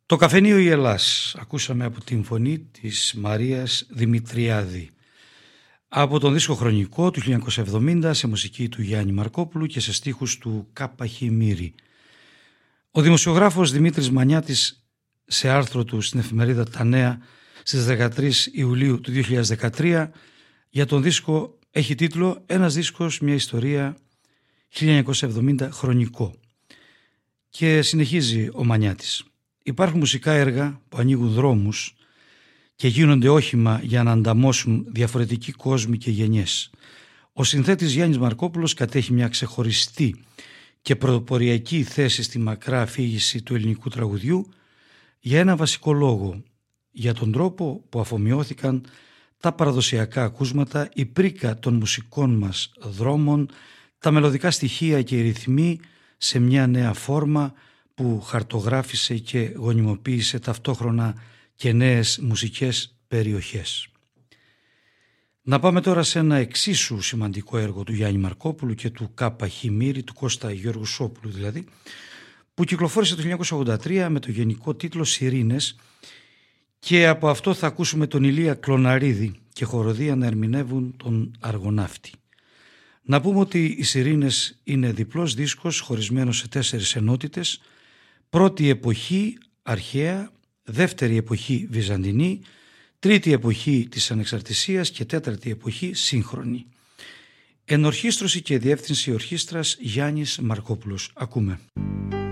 Το καφενείο η Ελλάς, ακούσαμε από την φωνή της Μαρίας Δημητριάδη. Από τον δίσκο Χρονικό του 1970 σε μουσική του Γιάννη Μαρκόπουλου και σε στίχους του Κάπα Χιμήρη. Ο δημοσιογράφος Δημήτρης Μανιάτης σε άρθρο του στην εφημερίδα Τα Νέα στις 13 Ιουλίου του 2013 για τον δίσκο έχει τίτλο «Ένας δίσκος, μια ιστορία 1970 χρονικό». Και συνεχίζει ο Μανιάτης. Υπάρχουν μουσικά έργα που ανοίγουν δρόμους και γίνονται όχημα για να ανταμώσουν διαφορετικοί κόσμοι και γενιές. Ο συνθέτης Γιάννης Μαρκόπουλος κατέχει μια ξεχωριστή και πρωτοποριακή θέση στη μακρά αφήγηση του ελληνικού τραγουδιού για ένα βασικό λόγο, για τον τρόπο που αφομοιώθηκαν τα παραδοσιακά ακούσματα, η πρίκα των μουσικών μας δρόμων, τα μελωδικά στοιχεία και οι ρυθμοί σε μια νέα φόρμα που χαρτογράφησε και γονιμοποίησε ταυτόχρονα και νέες μουσικές περιοχές. Να πάμε τώρα σε ένα εξίσου σημαντικό έργο του Γιάννη Μαρκόπουλου και του Κάπα Χιμήρη, του Κώστα Γιώργου-Σόπουλου δηλαδή, που κυκλοφόρησε το 1983 με το γενικό τίτλο «Σιρήνες», και από αυτό θα ακούσουμε τον Ηλία Κλωναρίδη και χοροδία να ερμηνεύουν τον Αργοναύτη. Να πούμε ότι οι Σιρήνες είναι διπλός δίσκος χωρισμένος σε 4 ενότητες: πρώτη εποχή αρχαία, δεύτερη εποχή βυζαντινή, τρίτη εποχή της ανεξαρτησίας και τέταρτη εποχή σύγχρονη. Ενορχήστρωση και διεύθυνση ορχήστρας Γιάννης Μαρκόπουλος. Ακούμε.